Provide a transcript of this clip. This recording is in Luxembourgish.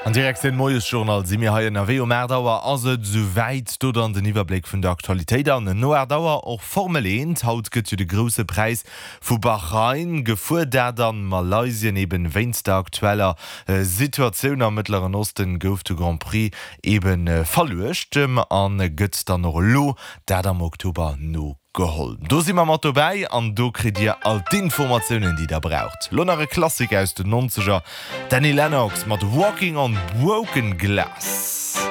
An direkt den Moes Journal si mir haien aW Mädauer as et soweit do an den Iwerblick vun der Aktualitéit an den Noerdauer och formeleent haut gëtt de grosse Preis vu Bahrain gefuer der dann Malaisien eben wéinst der aktueller Situationun am Mittleren Osten gouf de Grand Prix eben verluechtem an gëtt dann noch lo dat am Oktober no geholt. Do si ma mat vorbei an do krit Dir all d'Informationoen, die der braucht. Lonnere Klassik aus den 90er, Danny Lennox mat Walking on Broken Glass.